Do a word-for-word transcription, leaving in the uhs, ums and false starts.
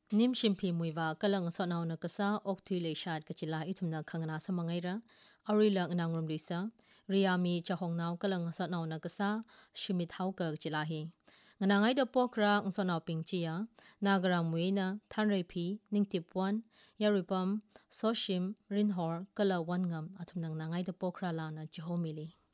นิมชิมพีมวยว่ากำลังสอนเอานักษาออกทีเลชาดกจิลาอิทุมนักขังนาสมังไงระอาริลังนางรมลิสาเรียมีจะหงนาวกำลังสอนเอานักษาชิมิทเฮากกจิลาฮีงนางไงเดปอกราอุสอนเอาปิงจียนากรามวยนะทันเรพีนิงติปวันยาริปัมโซชิมรินฮอร์กลาวันงามอัทุมนังนางไงเดปอกราลานะจิโฮมิลี